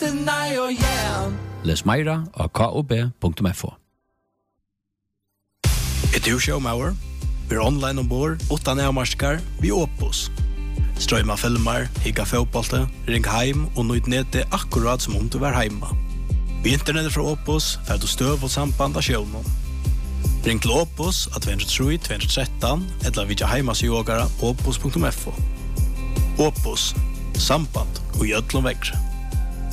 nei og yeah. Les meira av kob.fo. Du showmauer. Vi online ombord, utan avmarskar, vi Opus. Strøyma filmer, higga fotbollte, ring heim og nøyd nete akkurat som om du var heima. Vi internettet fra Opus får du støv og samband av sjånen. Ring til Opus av 203-213 eller vidja heimasjågara opus.fo. Opus, samband og gjødlom vekkre.